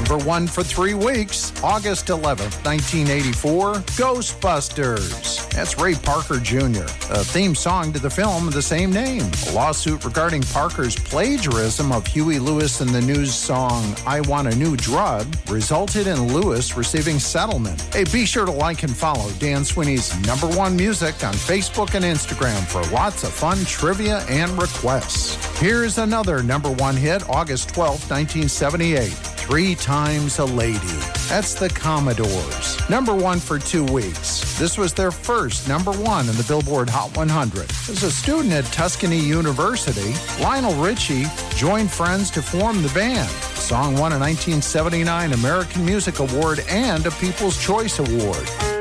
Number 1 for 3 weeks, August 11th, 1984, Ghostbusters. That's Ray Parker Jr., a theme song to the film of the same name. A lawsuit regarding Parker's plagiarism of Huey Lewis and the News song I Want a New Drug resulted in Lewis receiving settlement. Hey, be sure to like and follow Dan Sweeney's Number 1 Music on Facebook and Instagram for lots of fun trivia and requests. Here's another number 1 hit, August 12th, 1978. 3 Times a Lady. That's the Commodores. Number 1 for 2 weeks. This was their first number 1 in the Billboard Hot 100. As a student at Tuskegee University, Lionel Richie joined friends to form the band. The song won a 1979 American Music Award and a People's Choice Award.